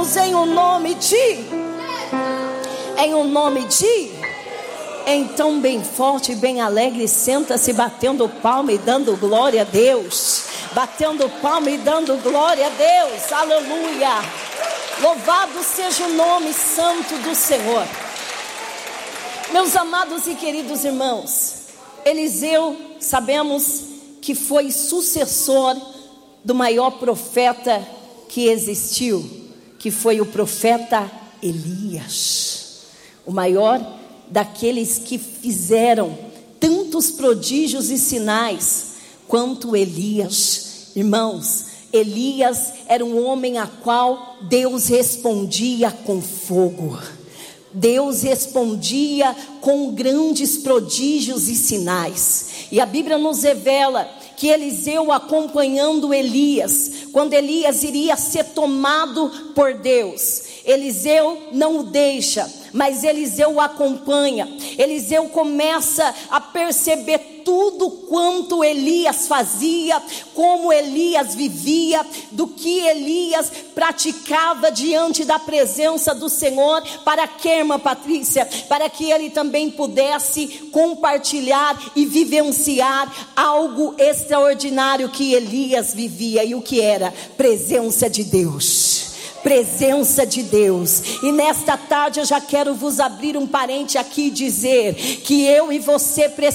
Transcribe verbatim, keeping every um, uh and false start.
dizemos em o nome de, em o nome de. Então bem forte e bem alegre, senta-se batendo palma e dando glória a Deus. Batendo palma e dando glória a Deus. Aleluia. Louvado seja o nome santo do Senhor. Meus amados e queridos irmãos, Eliseu, sabemos que foi sucessor do maior profeta que existiu, que foi o profeta Elias. O maior daqueles que fizeram tantos prodígios e sinais quanto Elias. Irmãos, Elias era um homem a qual Deus respondia com fogo. Deus respondia com grandes prodígios e sinais. E a Bíblia nos revela que Eliseu, acompanhando Elias, quando Elias iria ser tomado por Deus, Eliseu não o deixa, mas Eliseu o acompanha. Eliseu começa a perceber tudo quanto Elias fazia, como Elias vivia, do que Elias praticava diante da presença do Senhor. Para que, irmã Patrícia? Para que ele também pudesse compartilhar e vivenciar algo extraordinário que Elias vivia. E o que era? Presença de Deus. Presença de Deus. E nesta tarde eu já quero vos abrir um parente aqui e dizer que eu e você precisamos